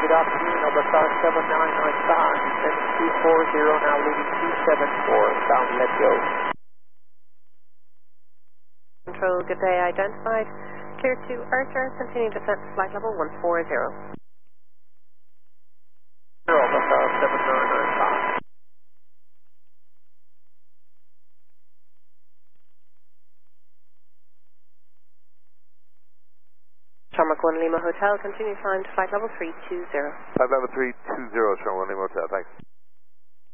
Good afternoon, Albasar 7995, descending 240, now leading 274, bound, let go. Control, good day, identified. Clear to Archer, continue descent to flight level 140. Albasar 7995. Tarmac 1 Lima Hotel, continue climb to flight level 320. Flight level 320, Charlie 1 Lima Hotel, thanks.